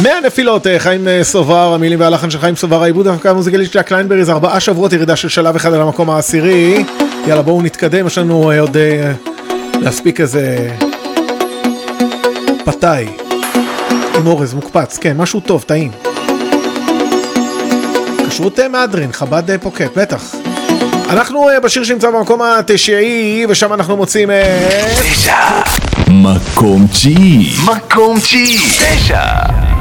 מהנפילות, חיים סובר, המילים והלחן של חיים סובר, העיבוד ההפקה המוזיקלית של הקליינבריז, 4 שבועות ירידה של שלב אחד על המקום העשירי. יאללה, בואו נתקדם, יש לנו עוד להספיק איזה פתאי עם אורז מוקפץ, כן, משהו טוב, טעים. כשרות מהדרין, חב"ד פוקט, בטח. אנחנו בשיר שנמצא במקום התשיעי, ושם אנחנו מוצאים 9 מקום 9 9